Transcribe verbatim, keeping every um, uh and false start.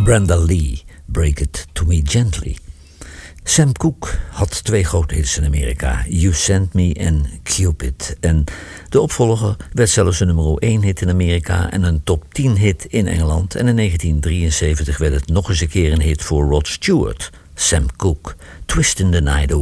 Brenda Lee, Break It To Me Gently. Sam Cooke had twee grote hits in Amerika, You Sent Me en Cupid. En de opvolger werd zelfs een nummer één hit in Amerika en een top tien hit in Engeland. En in negentien drieënzeventig werd het nog eens een keer een hit voor Rod Stewart, Sam Cooke, Twisting the Night Away.